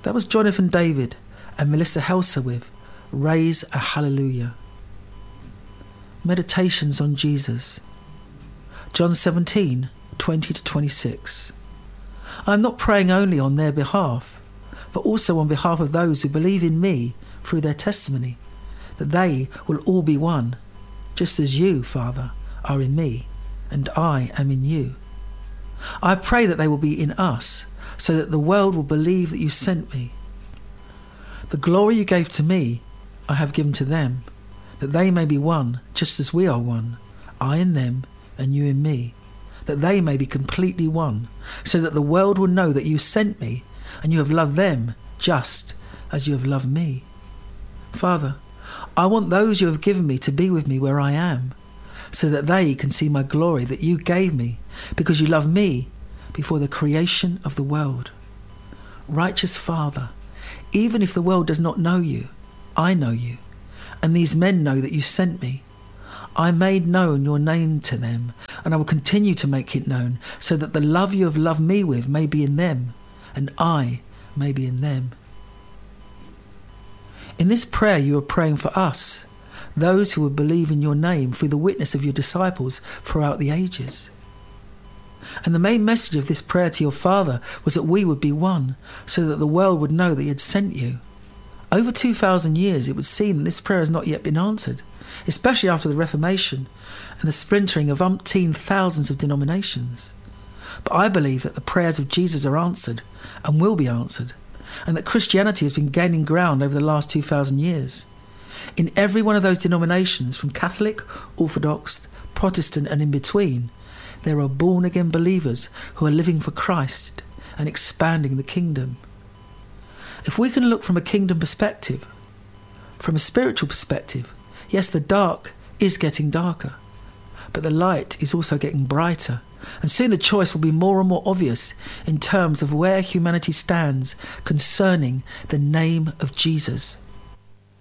That was Jonathan David and Melissa Helser with Raise a Hallelujah. Meditations on Jesus. John 17, 20-26. I am not praying only on their behalf, but also on behalf of those who believe in me through their testimony, that they will all be one, just as you, Father, are in me, and I am in you. I pray that they will be in us, so that the world will believe that you sent me. The glory you gave to me, I have given to them, that they may be one, just as we are one, I in them and you in me, that they may be completely one, so that the world will know that you sent me and you have loved them just as you have loved me. Father, I want those you have given me to be with me where I am, so that they can see my glory that you gave me, because you loved me before the creation of the world. Righteous Father, even if the world does not know you, I know you, and these men know that you sent me. I made known your name to them, and I will continue to make it known, so that the love you have loved me with may be in them, and I may be in them. In this prayer you are praying for us, those who will believe in your name through the witness of your disciples throughout the ages. And the main message of this prayer to your Father was that we would be one, so that the world would know that he had sent you. Over 2,000 years it would seem that this prayer has not yet been answered, especially after the Reformation and the splintering of umpteen thousands of denominations. But I believe that the prayers of Jesus are answered and will be answered, and that Christianity has been gaining ground over the last 2,000 years. In every one of those denominations, from Catholic, Orthodox, Protestant and in between, there are born-again believers who are living for Christ and expanding the kingdom. If we can look from a kingdom perspective, from a spiritual perspective, yes, the dark is getting darker, but the light is also getting brighter, and soon the choice will be more and more obvious in terms of where humanity stands concerning the name of Jesus.